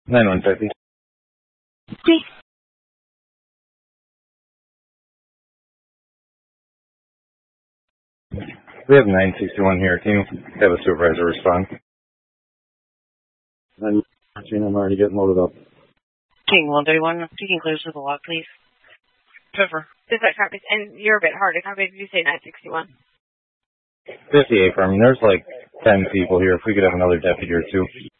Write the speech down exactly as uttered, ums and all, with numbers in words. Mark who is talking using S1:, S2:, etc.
S1: nine one fifty.
S2: Please.
S1: We have nine sixty-one here. Can you have a supervisor respond? I'm, I'm already getting loaded up.
S2: King one thirty-one, you can close to the lock, please.
S3: Trevor. Is that copy? And you're a bit hard to copy. Did you say nine sixty-one?
S1: fifty-eight from. There's like ten people here. If we could have another deputy or two.